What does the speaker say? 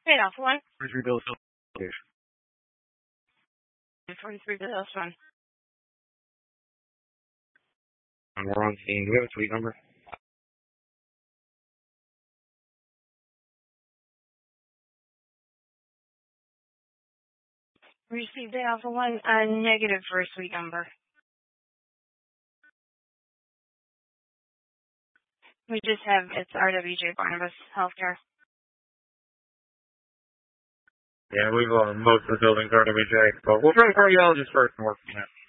Hey, Alpha 1. 43 Bill location. 43 Bills 1. And we're on scene. Do we have a suite number? Received the Alpha 1, negative for a suite number. We just have, it's RWJ Barnabas Healthcare. Yeah, we've most of the buildings are RWJ, but we'll try the cardiologist first and work from that.